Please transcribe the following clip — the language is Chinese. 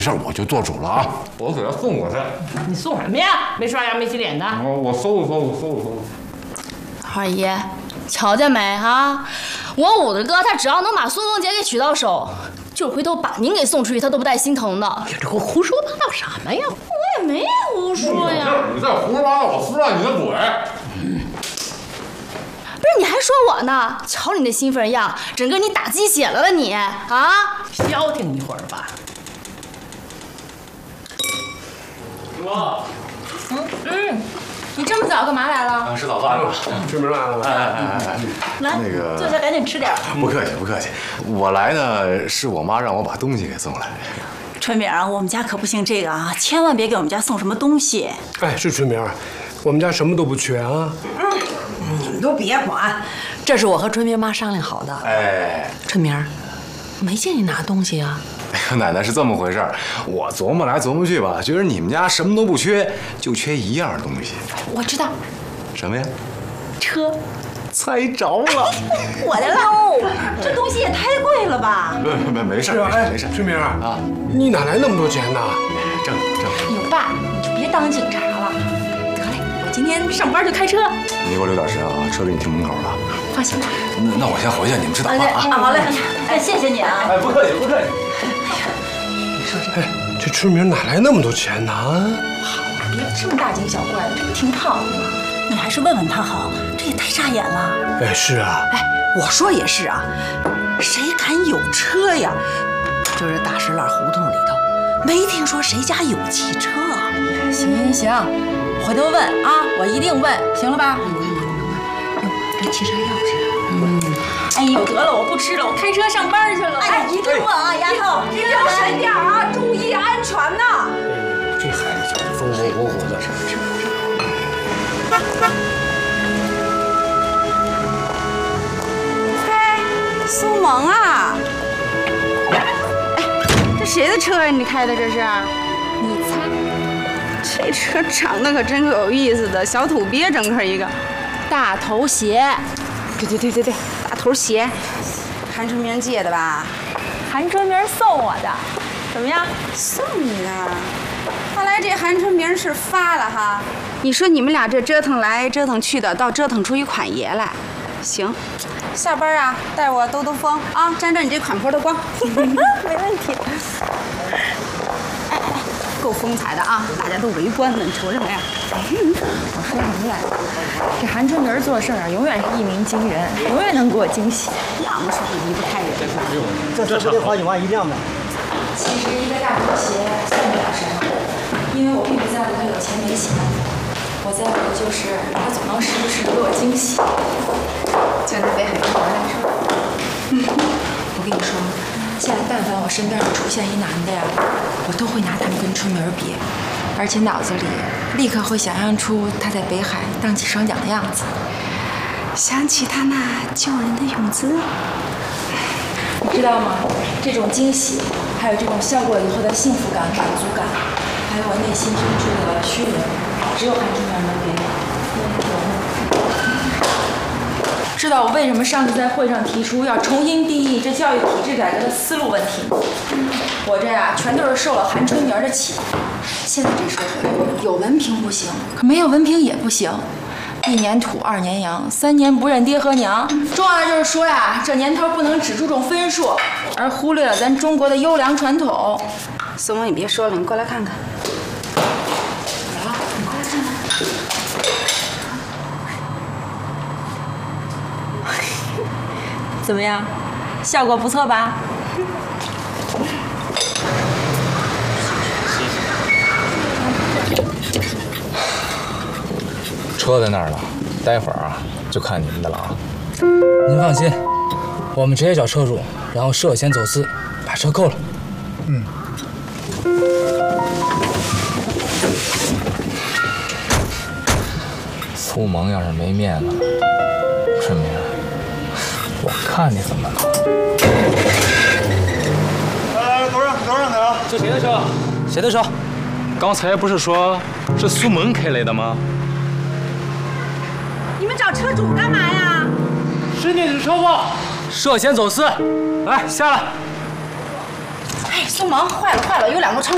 事儿我就做主了啊，我给他送过去。 你送什么呀？没刷牙没洗脸的。 我搜搜。 二姨，瞧见没啊？我五的哥他只要能把孙凤姐给娶到手，就回头把您给送出去，他都不带心疼的。 你这给我胡说八道什么呀？ 我也没胡说呀。 你在胡说八道，我撕烂你的嘴！ 不是，你还说我呢？瞧你那兴奋样，整个你打鸡血了吧你啊！ 消停一会儿吧。 哥， 你这么早干嘛来了？ 吃早饭了。 春明来了。 来， 那个坐下，赶紧吃点。 不客气，不客气。我来呢，是我妈让我把东西给送来。 春明啊，我们家可不兴这个啊，千万别给我们家送什么东西。 哎，是春明，我们家什么都不缺啊。 你们都别管，这是我和春明妈商量好的。 哎， 春明，没见你拿东西啊？ 哎呦，奶奶是这么回事儿。我琢磨来琢磨去吧，觉得你们家什么都不缺，就缺一样东西。 我知道， 什么呀？ 车。 猜着了。 我的喽，这东西也太贵了吧？ 没事，没事。 春明啊，你哪来那么多钱呢？ 挣。 哎呦，爸，你就别当警察了。得嘞，我今天上班就开车。 你给我留点时间啊，车给你停门口了。 放心吧。 那我先回去，你们吃早饭啊。 好嘞，哎，谢谢你啊。 哎，不客气，不客气。 你说这，这春明哪来那么多钱呢？ 别这么大惊小怪的，这不挺好的吗？ 你还是问问他好，这也太扎眼了。 哎，是啊。 哎，我说也是啊，谁敢有车呀？就是大石栏胡同里头，没听说谁家有汽车。 行，回头问啊，我一定问，行了吧？ 这汽车钥匙。 哎呦，得了，我不吃了，我开车上班去了。 哎，一定问啊，丫头， 你留神点啊，注意安全呐。 这孩子就是风风火火的。 嘿，苏萌啊！哎，这谁的车呀？你开的这是？你猜？这车长得可真有意思的，小土鳖整个一个，大头鞋。对，大头鞋，韩春明借的吧？ 韩春明送我的，怎么样？ 送你的？看来这韩春明是发了哈。你说你们俩这折腾来折腾去的，倒折腾出一款爷来。行，下班啊，带我兜兜风啊，沾沾你这款坡的光。没问题。哎，够风采的啊，大家都围观呢，你瞅瞅呀。 我说什么来着？这韩春明做事啊，永远是一鸣惊人，永远能给我惊喜。 那么说离不开人。 这车不得好几万一辆呢？ 其实一个大头鞋算不了什么，因为我并不在乎他有钱没钱，我在乎的就是他总能时不时的给我惊喜。 就那北海道来说， 我跟你说，现在但凡我身边出现一男的呀，我都会拿他们跟春明比，而且脑子里立刻会想象出他在北海荡起双桨的样子。 想起他那救人的勇姿， 你知道吗？这种惊喜，还有这种效果以后的幸福感、满足感，还有我内心深处的虚荣，只有韩春明能给我。知道我为什么上次在会上提出要重新定义这教育体制改革的思路问题吗？我这呀，全都是受了韩春明的启发。现在这社会，有文凭不行，可没有文凭也不行。1年土2年洋，3年不认爹和娘。重要的就是说呀，这年头不能只注重分数，而忽略了咱中国的优良传统。 苏萌，你别说了，你过来看看。 好了，你过来看看。怎么样，效果不错吧？ 车在那儿呢，待会儿啊就看你们的了啊。您放心，我们直接找车主，然后涉嫌走私，把车扣了。苏萌要是没面子了，春明，我看你怎么弄。 都让开啊！ 这谁的车？谁的车？刚才不是说是苏萌开来的吗？ 你们找车主干嘛呀？ 是你的车不？涉嫌走私，来下来。 哎，苏萌，坏了，有2个乘